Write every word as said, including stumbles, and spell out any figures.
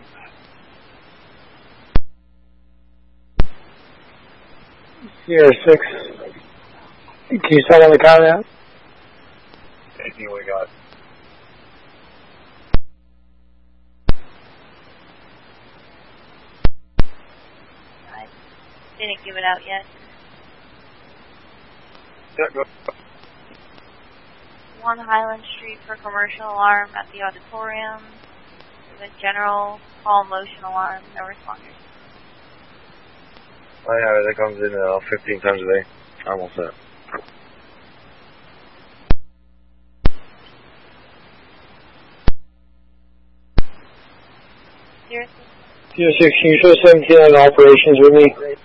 Sierra six. Can you start on the count out? Anything we got? I didn't give it out yet. Yeah, go. one Highland Street for commercial alarm at the auditorium. The general call motion alarm, no responders. I have it. That comes in uh, fifteen times a day. I'm all set. Seriously? Sierra six, can you show seventeen on operations with me?